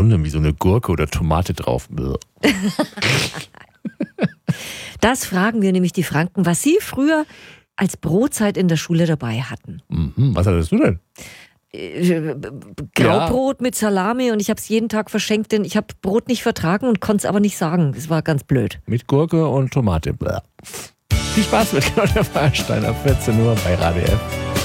wie so eine Gurke oder Tomate drauf. Das fragen wir nämlich die Franken, was sie früher als Brotzeit in der Schule dabei hatten. Was hattest du denn? Graubrot mit Salami und ich habe es jeden Tag verschenkt, denn ich habe Brot nicht vertragen und konnte es aber nicht sagen. Das war ganz blöd. Mit Gurke und Tomate. Viel Spaß mit Claudia Feuerstein ab 14 Uhr bei Radio F.